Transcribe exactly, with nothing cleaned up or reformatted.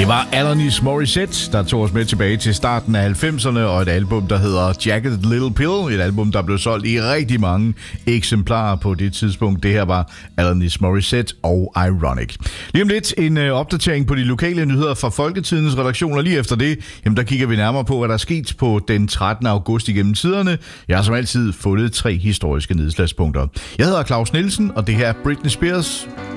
Det var Alanis Morissette, der tog os med tilbage til starten af halvfemserne, og et album, der hedder Jagged Little Pill. Et album, der blev solgt i rigtig mange eksemplarer på det tidspunkt. Det her var Alanis Morissette og Ironic. Lige om lidt en øh, opdatering på de lokale nyheder fra Folketidens redaktion, og lige efter det, jamen, der kigger vi nærmere på, hvad der er sket på den trettende august igennem tiderne. Jeg har som altid fundet tre historiske nedslagspunkter. Jeg hedder Claus Nielsen, og det her er Britney Spears.